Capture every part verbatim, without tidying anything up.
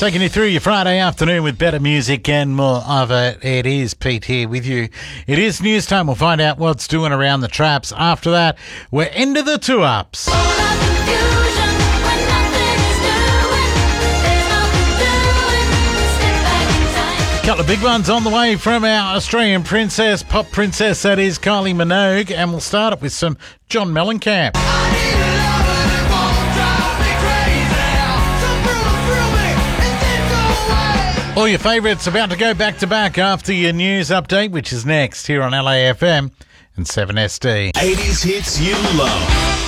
Taking you through your Friday afternoon with better music and more of it. It is Pete here with you. It is news time. We'll find out what's doing around the traps. After that, we're into the two-ups. Couple of big ones on the way from our Australian princess, pop princess, that is Kylie Minogue. And we'll start up with some John Mellencamp. All your favourites about to go back to back after your news update, which is next here on L A F M and seven S D. eighties hits you love.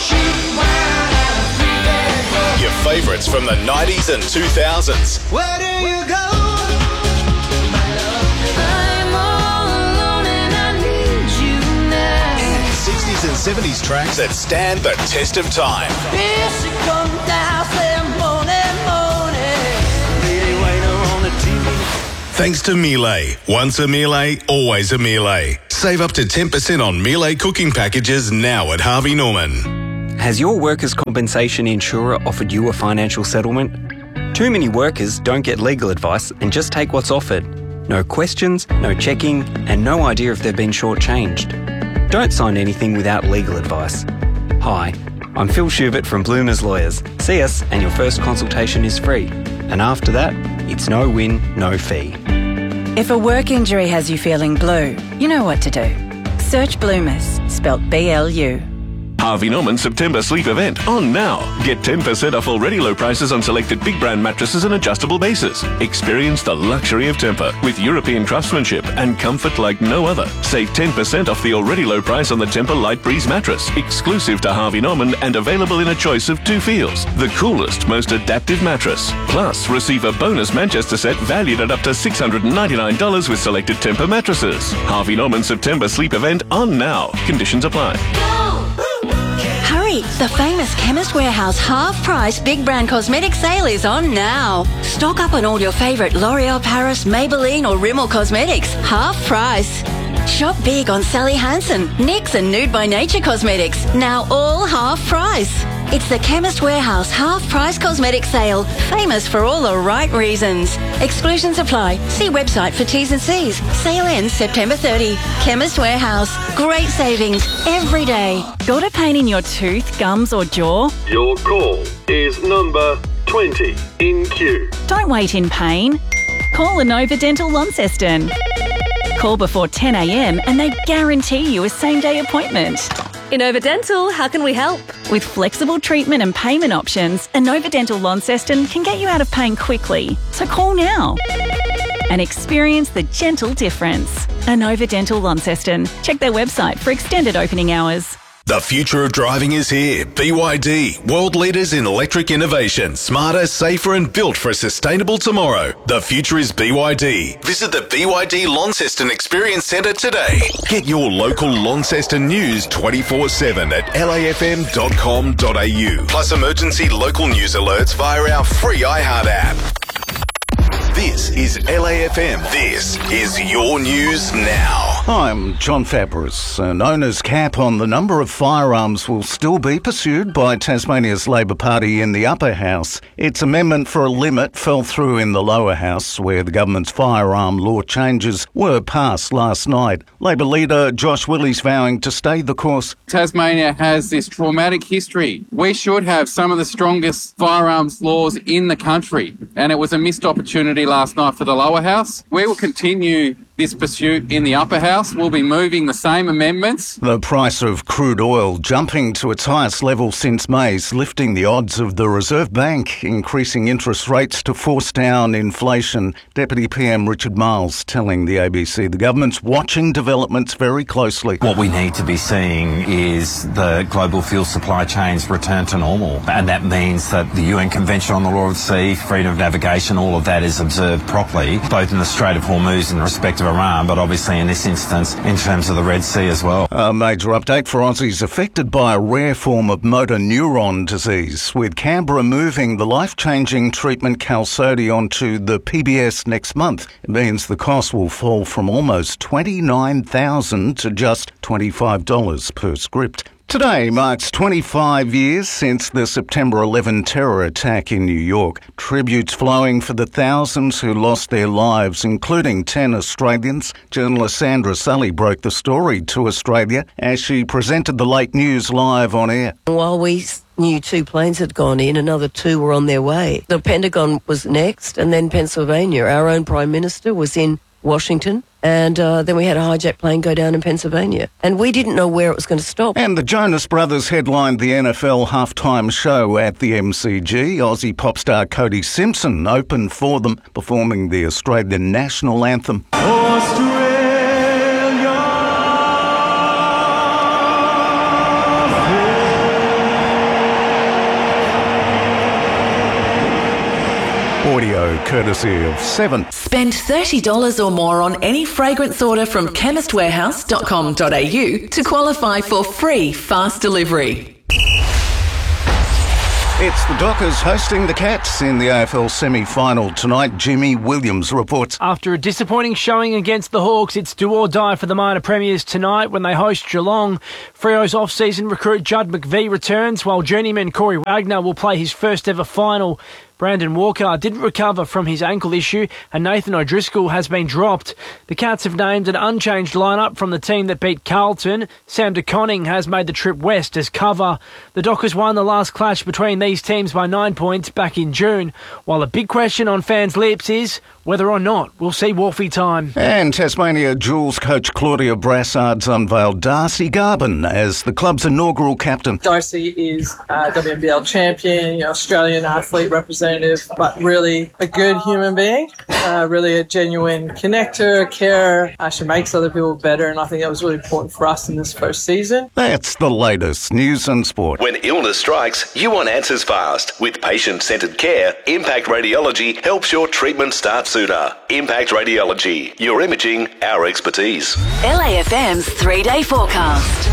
Your favourites from the nineties and two thousands. Where do you go? I'm all alone and I need you now. sixties and seventies tracks that stand the test of time. Here she comes down, say morning, morning. Lady waiter on the T V. Thanks to Miele. Once a Miele, always a Miele. Save up to ten percent on Miele cooking packages now at Harvey Norman. Has your workers' compensation insurer offered you a financial settlement? Too many workers don't get legal advice and just take what's offered. No questions, no checking, and no idea if they've been shortchanged. Don't sign anything without legal advice. Hi, I'm Phil Schubert from Bloomers Lawyers. See us and your first consultation is free. And after that, it's no win, no fee. If a work injury has you feeling blue, you know what to do. Search Bloomers, spelt B L U. Harvey Norman September sleep event on now. Get ten percent off already low prices on selected big brand mattresses and adjustable bases. Experience the luxury of Tempur with European craftsmanship and comfort like no other. Save ten percent off the already low price on the Tempur Light Breeze mattress, exclusive to Harvey Norman and available in a choice of two feels. The coolest, most adaptive mattress. Plus, receive a bonus Manchester set valued at up to six hundred ninety-nine dollars with selected Tempur mattresses. Harvey Norman September sleep event on now. Conditions apply. Hurry! The famous Chemist Warehouse half-price big brand cosmetic sale is on now. Stock up on all your favourite L'Oreal Paris, Maybelline or Rimmel cosmetics. Half price. Shop big on Sally Hansen, N Y X and Nude by Nature cosmetics. Now all half price. It's the Chemist Warehouse half-price cosmetic sale. Famous for all the right reasons. Exclusions apply. See website for T's and C's. Sale ends September thirtieth. Chemist Warehouse. Great savings every day. Got a pain in your tooth, gums or jaw? Your call is number twenty in queue. Don't wait in pain. Call Inova Dental Launceston. Call before ten a.m. and they guarantee you a same-day appointment. Inova Dental, how can we help? With flexible treatment and payment options, Inova Dental Launceston can get you out of pain quickly. So call now and experience the gentle difference. Inova Dental Launceston. Check their website for extended opening hours. The future of driving is here. B Y D, world leaders in electric innovation. Smarter, safer and built for a sustainable tomorrow. The future is B Y D. Visit the B Y D Launceston Experience Centre today. Get your local Launceston news twenty-four seven at L A F M dot com dot A U. Plus emergency local news alerts via our free iHeart app. This is L A F M. This is your news now. I'm John Fabris. An owner's cap on the number of firearms will still be pursued by Tasmania's Labor Party in the upper house. Its amendment for a limit fell through in the lower house, where the government's firearm law changes were passed last night. Labor leader Josh Willey's vowing to stay the course. Tasmania has this traumatic history. We should have some of the strongest firearms laws in the country, and it was a missed opportunity last night for the lower house. We will continue this pursuit in the upper house. We'll be moving the same amendments. The price of crude oil jumping to its highest level since May's, lifting the odds of the Reserve Bank increasing interest rates to force down inflation. Deputy P M Richard Miles telling the A B C the government's watching developments very closely. What we need to be seeing is the global fuel supply chains return to normal, and that means that the U N Convention on the Law of the Sea, freedom of navigation, all of that is observed properly, both in the Strait of Hormuz in respect of Iran, but obviously in this instance in terms of the Red Sea as well. A major update for Aussies affected by a rare form of motor neuron disease, with Canberra moving the life-changing treatment Qalsody onto the P B S next month. It means the cost will fall from almost twenty-nine thousand dollars to just twenty-five dollars per script. Today marks twenty-five years since the September eleventh terror attack in New York. Tributes flowing for the thousands who lost their lives, including ten Australians. Journalist Sandra Sully broke the story to Australia as she presented the late news live on air. While we knew two planes had gone in, another two were on their way. The Pentagon was next, and then Pennsylvania. Our own Prime Minister was in Washington, and uh, then we had a hijacked plane go down in Pennsylvania. And we didn't know where it was going to stop. And the Jonas Brothers headlined the N F L halftime show at the M C G. Aussie pop star Cody Simpson opened for them, performing the Australian national anthem. Australia. Audio courtesy of Seven. Spend thirty dollars or more on any fragrance order from chemist warehouse dot com dot a u to qualify for free fast delivery. It's the Dockers hosting the Cats in the A F L semi-final tonight. Jimmy Williams reports. After a disappointing showing against the Hawks, it's do or die for the minor premiers tonight when they host Geelong. Freo's off-season recruit Judd McVie returns, while journeyman Corey Wagner will play his first ever final. Brandon Walker didn't recover from his ankle issue and Nathan O'Driscoll has been dropped. The Cats have named an unchanged lineup from the team that beat Carlton. Sam DeConning has made the trip west as cover. The Dockers won the last clash between these teams by nine points back in June, while a big question on fans' lips is whether or not we'll see Wolfie time. And Tasmania Jules coach Claudia Brassard's unveiled Darcy Garvin as the club's inaugural captain. Darcy is a W N B L champion, you know, Australian athlete representative, but really a good human being, uh, really a genuine connector, carer. Uh, she makes other people better, and I think that was really important for us in this first season. That's the latest news and sport. When illness strikes, you want answers fast. With patient-centred care, Impact Radiology helps your treatment start sooner. Impact Radiology, your imaging, our expertise. L A F M's three-day forecast.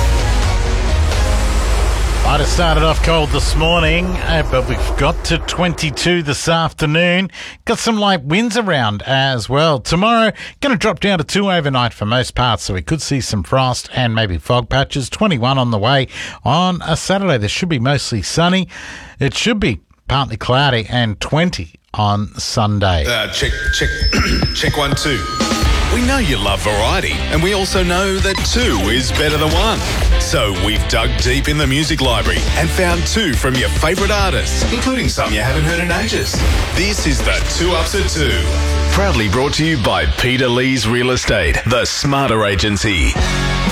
Might have started off cold this morning, uh, but we've got to twenty-two this afternoon. Got some light winds around as well. Tomorrow, going to drop down to two overnight for most parts, so we could see some frost and maybe fog patches. twenty-one on the way on a Saturday. This should be mostly sunny. It should be partly cloudy and twenty on Sunday. Uh, check, check, check one, two. We know you love variety, and we also know that two is better than one. So we've dug deep in the music library and found two from your favourite artists, including some you haven't heard in ages. This is the Two Ups at Two. Proudly brought to you by Peter Lee's Real Estate, the smarter agency.